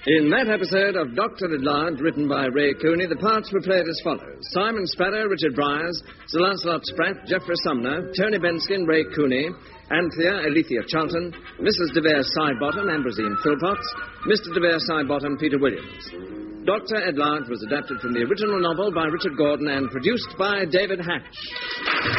In that episode of Dr. Edlarge, written by Ray Cooney, the parts were played as follows. Simon Sparrow, Richard Bryars, Sir Lancelot Spratt, Geoffrey Sumner, Tony Benskin, Ray Cooney, Anthea, Alethea Charlton, Mrs. de Vere Sidebottom, Ambrosine Philpotts, Mr. de Vere Sidebottom, Peter Williams. Dr. Edlarge was adapted from the original novel by Richard Gordon and produced by David Hatch.